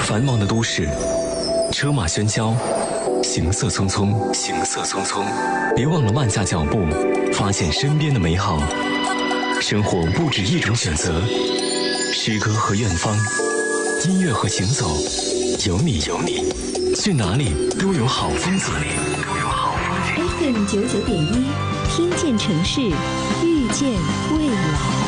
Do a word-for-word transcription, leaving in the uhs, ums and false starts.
繁忙的都市，车马喧嚣，行色匆匆，行色匆匆。别忘了慢下脚步，发现身边的美好。生活不止一种选择，诗歌和远方，音乐和行走，有你有你，去哪里都有好风景。 F M 九九点一，听见城市，遇见未来。